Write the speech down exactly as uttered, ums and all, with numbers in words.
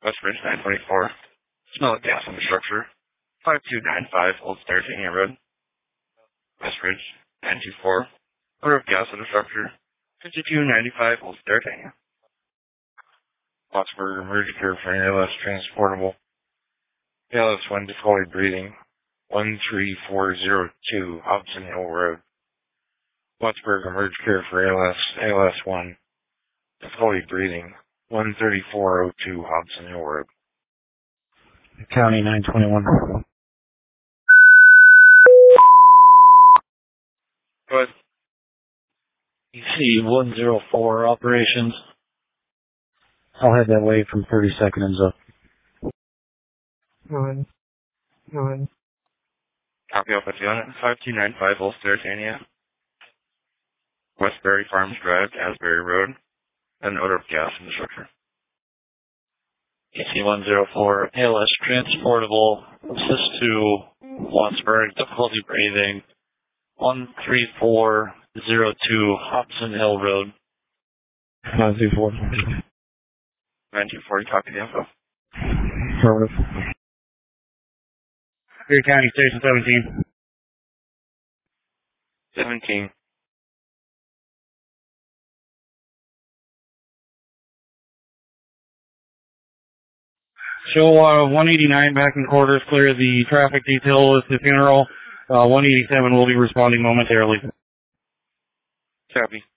Westbridge nine twenty-four. Smell of gas on the structure. five two nine five Old Stertania Road. Westbridge nine two four. Odor of gas on the structure. fifty-two ninety-five Old Stertania. Wattsburg emergency care for A L S transportable. A L S one difficulty breathing. one three four zero two Hobson Hill Road. Wattsburg emergency care for A L S A L S one difficulty breathing. one three four zero two Hobson Hill Road. County nine twenty-one. Go ahead. E C one zero four operations. I'll head that way from thirty seconds up. Go ahead. Go ahead. Copy of unit five two nine five Old Stertania. Westbury Farms Drive, Asbury Road. An odor of gas in the structure. E C one zero four, A L S transportable, assist to Wattsburg, difficulty breathing, one three four zero two Hobson Hill Road. nine two four. nine two four, copy the info. Affirmative. Erie County Station seventeen. seventeen. Show uh, one eighty-nine back in quarters, clear the traffic detail with the funeral. Uh, one eighty-seven will be responding momentarily. Copy.